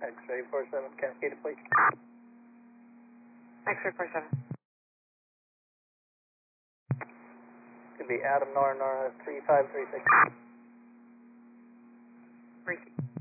X-ray 47, Cascade, please. X-ray 47. Could be Adam Nora 3536. 3.